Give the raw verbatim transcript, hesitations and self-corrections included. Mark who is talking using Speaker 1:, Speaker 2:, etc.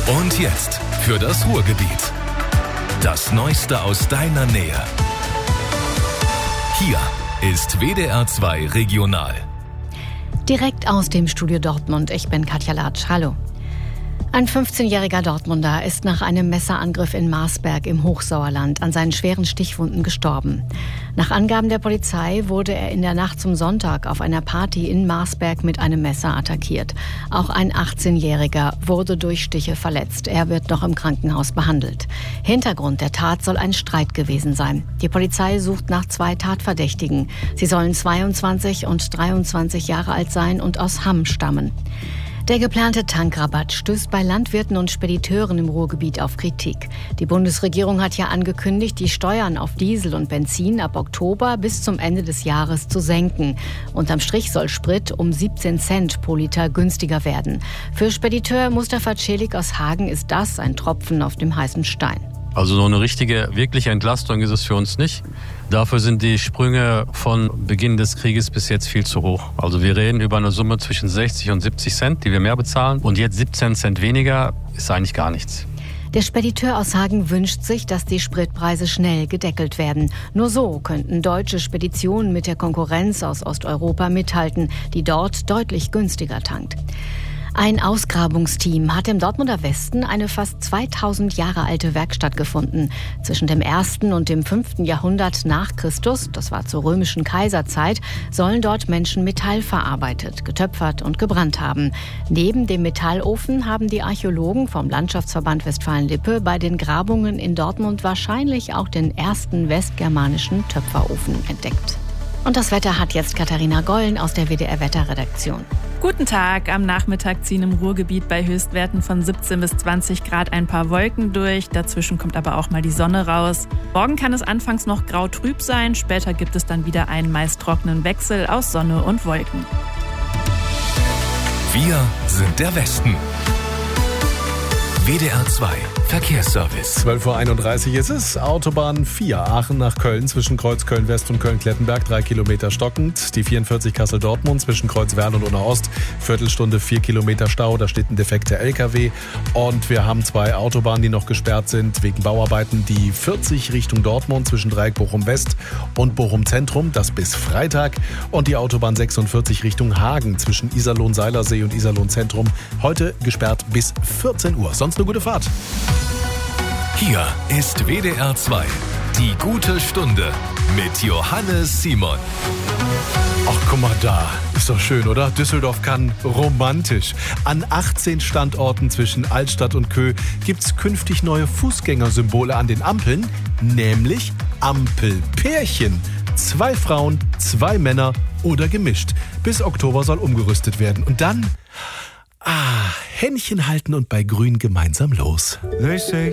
Speaker 1: Und jetzt für das Ruhrgebiet. Das Neueste aus deiner Nähe. Hier ist W D R zwei Regional.
Speaker 2: Direkt aus dem Studio Dortmund. Ich bin Katja Latsch. Hallo. Ein fünfzehnjähriger Dortmunder ist nach einem Messerangriff in Marsberg im Hochsauerland an seinen schweren Stichwunden gestorben. Nach Angaben der Polizei wurde er in der Nacht zum Sonntag auf einer Party in Marsberg mit einem Messer attackiert. Auch ein achtzehnjähriger wurde durch Stiche verletzt. Er wird noch im Krankenhaus behandelt. Hintergrund der Tat soll ein Streit gewesen sein. Die Polizei sucht nach zwei Tatverdächtigen. Sie sollen zweiundzwanzig und dreiundzwanzig Jahre alt sein und aus Hamm stammen. Der geplante Tankrabatt stößt bei Landwirten und Spediteuren im Ruhrgebiet auf Kritik. Die Bundesregierung hat ja angekündigt, die Steuern auf Diesel und Benzin ab Oktober bis zum Ende des Jahres zu senken. Unterm Strich soll Sprit um siebzehn Cent pro Liter günstiger werden. Für Spediteur Mustafa Celik aus Hagen ist das ein Tropfen auf dem heißen Stein.
Speaker 3: Also so eine richtige, wirkliche Entlastung ist es für uns nicht. Dafür sind die Sprünge von Beginn des Krieges bis jetzt viel zu hoch. Also wir reden über eine Summe zwischen sechzig und siebzig Cent, die wir mehr bezahlen. Und jetzt siebzehn Cent weniger ist eigentlich gar nichts.
Speaker 2: Der Spediteur aus Hagen wünscht sich, dass die Spritpreise schnell gedeckelt werden. Nur so könnten deutsche Speditionen mit der Konkurrenz aus Osteuropa mithalten, die dort deutlich günstiger tankt. Ein Ausgrabungsteam hat im Dortmunder Westen eine fast zweitausend Jahre alte Werkstatt gefunden. Zwischen dem ersten und dem fünften Jahrhundert nach Christus, das war zur römischen Kaiserzeit, sollen dort Menschen Metall verarbeitet, getöpfert und gebrannt haben. Neben dem Metallofen haben die Archäologen vom Landschaftsverband Westfalen-Lippe bei den Grabungen in Dortmund wahrscheinlich auch den ersten westgermanischen Töpferofen entdeckt. Und das Wetter hat jetzt Katharina Gollen aus der W D R-Wetterredaktion.
Speaker 4: Guten Tag. Am Nachmittag ziehen im Ruhrgebiet bei Höchstwerten von siebzehn bis zwanzig Grad ein paar Wolken durch. Dazwischen kommt aber auch mal die Sonne raus. Morgen kann es anfangs noch grau-trüb sein. Später gibt es dann wieder einen meist trockenen Wechsel aus Sonne und Wolken.
Speaker 1: Wir sind der Westen. W D R zwei Verkehrsservice.
Speaker 5: zwölf Uhr einunddreißig ist es. Autobahn vier Aachen nach Köln zwischen Kreuz Köln-West und Köln-Klettenberg, drei Kilometer stockend. Die vierundvierzig Kassel-Dortmund zwischen Kreuz-Werl und Unna-Ost, Viertelstunde, vier Kilometer Stau. Da steht ein defekter L K W. Und wir haben zwei Autobahnen, die noch gesperrt sind wegen Bauarbeiten. Die vierzig Richtung Dortmund zwischen Dreieck Bochum-West und Bochum-Zentrum, das bis Freitag. Und die Autobahn sechsundvierzig Richtung Hagen zwischen Iserlohn-Seilersee und Iserlohn-Zentrum. Heute gesperrt bis vierzehn Uhr. Sonst eine gute Fahrt.
Speaker 1: Hier ist W D R zwei, die gute Stunde mit Johannes Simon.
Speaker 5: Ach, guck mal da. Ist doch schön, oder? Düsseldorf kann romantisch. An achtzehn Standorten zwischen Altstadt und Kö gibt's künftig neue Fußgängersymbole an den Ampeln, nämlich Ampelpärchen. Zwei Frauen, zwei Männer oder gemischt. Bis Oktober soll umgerüstet werden. Und dann... Ah, Händchen halten und bei Grün gemeinsam los.
Speaker 6: They say